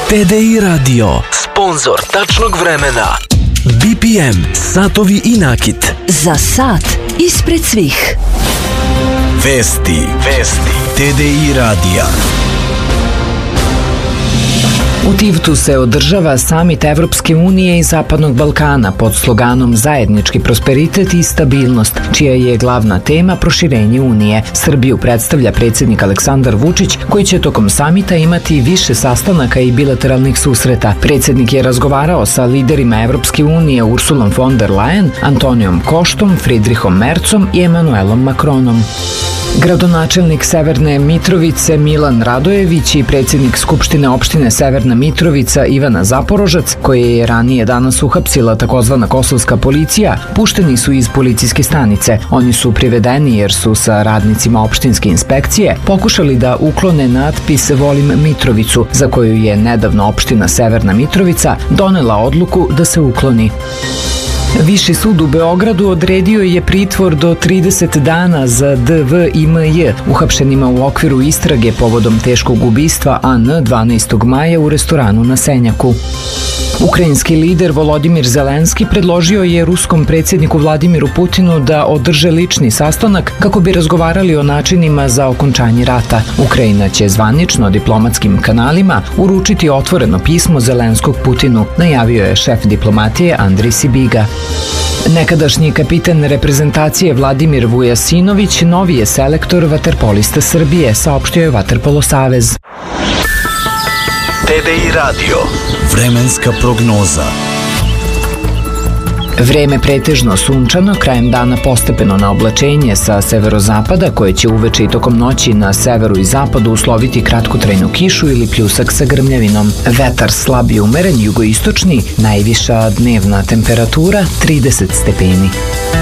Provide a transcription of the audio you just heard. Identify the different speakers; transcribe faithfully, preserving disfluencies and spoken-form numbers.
Speaker 1: T D I Radio, sponzor tačnog vremena. B P M, satovi i nakit.
Speaker 2: Za sat ispred svih.
Speaker 1: Vesti, vesti, T D I Radija.
Speaker 3: U Tivtu se održava samit Evropske unije i Zapadnog Balkana pod sloganom Zajednički prosperitet i stabilnost, čija je glavna tema proširenje Unije. Srbiju predstavlja predsjednik Aleksandar Vučić, koji će tokom samita imati više sastanaka i bilateralnih susreta. Predsjednik je razgovarao sa liderima Evropske unije Ursulom von der Leyen, Antonijom Koštom, Friedrichom Merzom i Emanuelom Macronom. Gradonačelnik Severne Mitrovice Milan Radojević i predsjednik Skupštine opštine Severna Mitrovica Ivana Zaporožac, koje je ranije danas uhapsila takozvana kosovska policija, pušteni su iz policijske stanice. Oni su privedeni jer su sa radnicima opštinske inspekcije pokušali da uklone natpis Volim Mitrovicu, za koju je nedavno opština Severna Mitrovica donela odluku da se ukloni. Viši sud u Beogradu odredio je pritvor do trideset dana za D V i M J, uhapšenima u okviru istrage povodom teškog ubistva A N dvanaestog maja u restoranu na Senjaku. Ukrajinski lider Volodimir Zelenski predložio je ruskom predsjedniku Vladimiru Putinu da održe lični sastanak kako bi razgovarali o načinima za okončanje rata. Ukrajina će zvanično diplomatskim kanalima uručiti otvoreno pismo Zelenskog Putinu, najavio je šef diplomatije Andrej Sibiga. Nekadašnji kapitan reprezentacije Vladimir Vujasinović novi je selektor vaterpolista Srbije, saopštio je Vaterpolo savez.
Speaker 1: T D I Radio, vremenska prognoza.
Speaker 3: Vreme pretežno sunčano, krajem dana postepeno na oblačenje sa severozapada, koje će uveče i tokom noći na severu i zapadu usloviti kratkotrajnu kišu ili pljusak sa grmljavinom. Vetar slab i umeren jugoistočni, najviša dnevna temperatura trideset stepeni.